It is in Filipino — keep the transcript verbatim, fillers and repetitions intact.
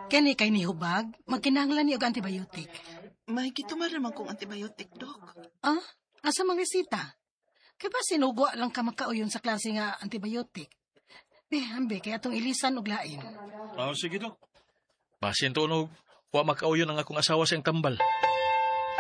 Kani kay ni hubag, magkinahanglan ni og antibiotic. May gitumar naman kong antibiotic, Dok. Ah, asa mang resita? Kay ba sinugwa lang ka makauyon sa klase nga antibiotic? Eh, ambe, kaya atong ilisan og lain. Oh, sige, Dok. Pasyente unog, wa makauyon ang akong asawa siyang tambal.